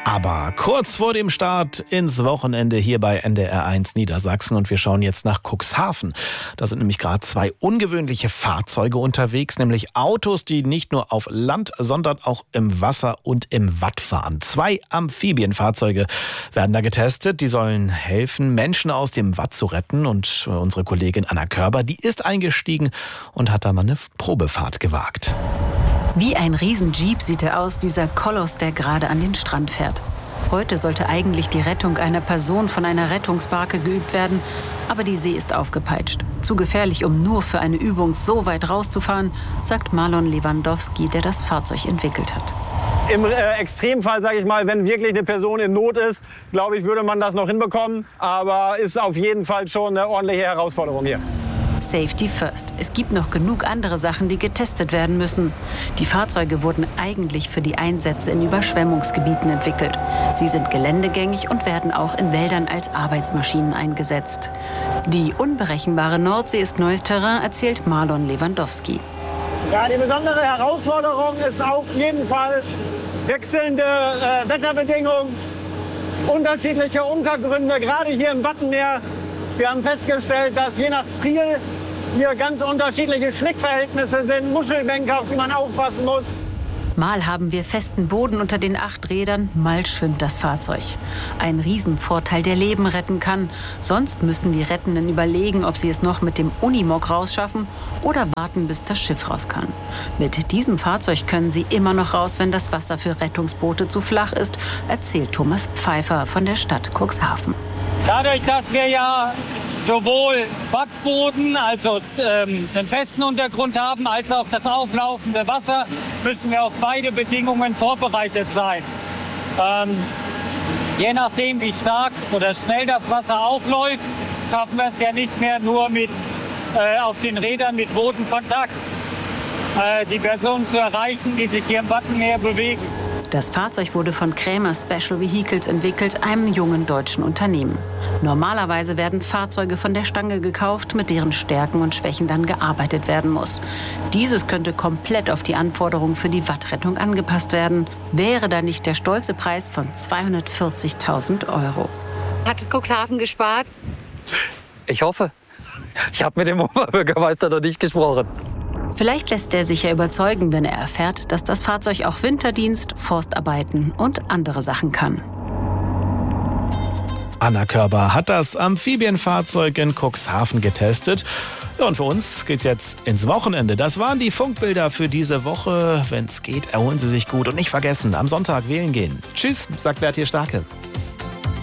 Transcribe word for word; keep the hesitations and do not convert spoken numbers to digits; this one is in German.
Aber kurz vor dem Start ins Wochenende hier bei N D R eins Niedersachsen und wir schauen jetzt nach Cuxhaven. Da sind nämlich gerade zwei ungewöhnliche Fahrzeuge unterwegs, nämlich Autos, die nicht nur auf Land, sondern auch im Wasser und im Watt fahren. Zwei Amphibienfahrzeuge werden da getestet, die sollen helfen, Menschen aus dem Watt zu retten und unsere Kollegin Anna Körber, die ist eingestiegen und hat da mal eine Probefahrt gewagt. Wie ein Riesenjeep sieht er aus, dieser Koloss, der gerade an den Strand fährt. Heute sollte eigentlich die Rettung einer Person von einer Rettungsbarke geübt werden, aber die See ist aufgepeitscht. Zu gefährlich, um nur für eine Übung so weit rauszufahren, sagt Marlon Lewandowski, der das Fahrzeug entwickelt hat. Im äh, Extremfall, sage ich mal, wenn wirklich eine Person in Not ist, glaube ich, würde man das noch hinbekommen. Aber ist auf jeden Fall schon eine ordentliche Herausforderung hier. Safety first. Es gibt noch genug andere Sachen, die getestet werden müssen. Die Fahrzeuge wurden eigentlich für die Einsätze in Überschwemmungsgebieten entwickelt. Sie sind geländegängig und werden auch in Wäldern als Arbeitsmaschinen eingesetzt. Die unberechenbare Nordsee ist neues Terrain, erzählt Marlon Lewandowski. Ja, die besondere Herausforderung ist auf jeden Fall wechselnde äh, Wetterbedingungen, unterschiedliche Untergründe, gerade hier im Wattenmeer. Wir haben festgestellt, dass je nach Priel hier ganz unterschiedliche Schlickverhältnisse sind, Muschelbänke, auf die man aufpassen muss. Mal haben wir festen Boden unter den acht Rädern, mal schwimmt das Fahrzeug. Ein Riesenvorteil, der Leben retten kann. Sonst müssen die Rettenden überlegen, ob sie es noch mit dem Unimog rausschaffen oder warten, bis das Schiff raus kann. Mit diesem Fahrzeug können sie immer noch raus, wenn das Wasser für Rettungsboote zu flach ist, erzählt Thomas Pfeiffer von der Stadt Cuxhaven. Dadurch, dass wir ja sowohl Wattboden, also ähm, einen festen Untergrund haben, als auch das auflaufende Wasser, müssen wir auf beide Bedingungen vorbereitet sein. Ähm, je nachdem, wie stark oder schnell das Wasser aufläuft, schaffen wir es ja nicht mehr nur mit, äh, auf den Rädern mit Bodenkontakt äh, die Personen zu erreichen, die sich hier im Wattenmeer bewegen. Das Fahrzeug wurde von Krämer Special Vehicles entwickelt, einem jungen deutschen Unternehmen. Normalerweise werden Fahrzeuge von der Stange gekauft, mit deren Stärken und Schwächen dann gearbeitet werden muss. Dieses könnte komplett auf die Anforderungen für die Wattrettung angepasst werden. Wäre da nicht der stolze Preis von zweihundertvierzigtausend Euro. Hat Cuxhaven gespart? Ich hoffe. Ich habe mit dem Oberbürgermeister noch nicht gesprochen. Vielleicht lässt er sich ja überzeugen, wenn er erfährt, dass das Fahrzeug auch Winterdienst, Forstarbeiten und andere Sachen kann. Anna Körber hat das Amphibienfahrzeug in Cuxhaven getestet. Ja, und für uns geht's jetzt ins Wochenende. Das waren die Funkbilder für diese Woche. Wenn's geht, erholen Sie sich gut und nicht vergessen, am Sonntag wählen gehen. Tschüss, sagt Bertie Starke.